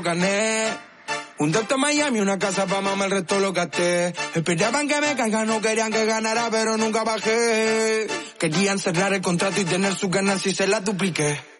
gané. Un doctor Miami, una casa pa' mamá, el resto lo gasté. Esperaban que me caiga, no querían que ganara, pero nunca bajé. Querían cerrar el contrato y tener su ganancia y se la dupliqué.